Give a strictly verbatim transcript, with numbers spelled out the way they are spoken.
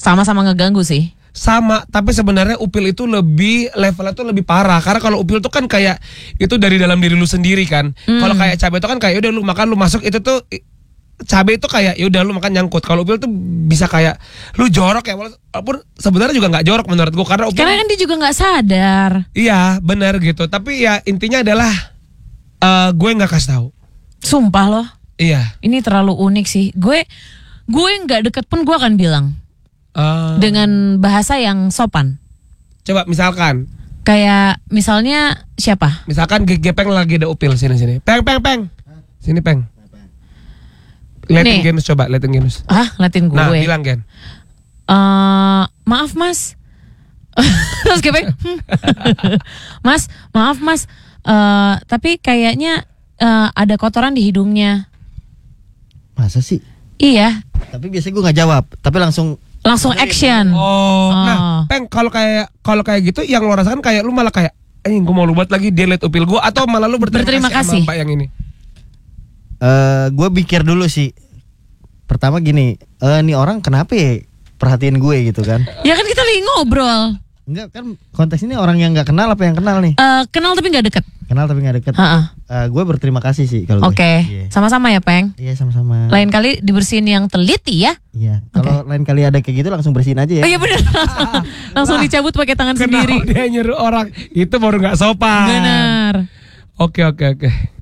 Sama-sama ngeganggu sih. Sama, tapi sebenarnya upil itu lebih levelnya tuh lebih parah. Karena kalau upil tuh kan kayak itu dari dalam diri lu sendiri kan. Hmm. Kalau kayak cabai itu kan kayak udah lu makan lu masuk itu tuh cabai itu kayak ya udah lu makan nyangkut. Kalau upil tuh bisa kayak lu jorok ya, walaupun sebenarnya juga nggak jorok menurut gua karena upil. Karena kan dia juga nggak sadar. Iya, benar gitu. Tapi ya intinya adalah uh, gue nggak kasih tahu. Sumpah loh. Iya. Ini terlalu unik sih. Gue gue nggak deket pun gue akan bilang. Uh, Dengan bahasa yang sopan. Coba misalkan kayak misalnya siapa? Misalkan Gepeng lagi ada upil sini sini. Peng peng peng. Sini peng. Liatin Genus coba, liatin Genus. Ah, liatin gue. Nah, bilang Gen. Uh, maaf Mas. Terus Gepeng. Mas, maaf Mas. Uh, tapi kayaknya uh, ada kotoran di hidungnya. Masa sih? Iya. Tapi biasanya gue nggak jawab, tapi langsung langsung action. Oh, oh. Nah, Peng, kalau kayak kalau kayak gitu yang lo rasakan kayak lu malah kayak, eh gue mau lu buat lagi delete upil gue, atau malah lu berterima, berterima kasih sama Mbak yang ini? Eh, uh, gue pikir dulu sih. Pertama gini, eh nih orang kenapa ya perhatiin gue gitu kan? Ya kan kita lagi ngobrol. Enggak kan konteks ini orang yang nggak kenal apa yang kenal nih? Uh, kenal tapi nggak deket. Kenal tapi nggak deket. Uh, gue berterima kasih sih kalau. Oke, okay. yeah. Sama-sama ya Peng. Iya yeah, sama-sama. Lain kali dibersihin yang teliti ya. Iya. Yeah. Kalau okay. lain kali ada kayak gitu langsung bersihin aja ya. Oh iya benar. Langsung dicabut pakai tangan Kenapa sendiri. Dia nyuruh orang itu baru nggak sopan. Benar. Oke oke oke.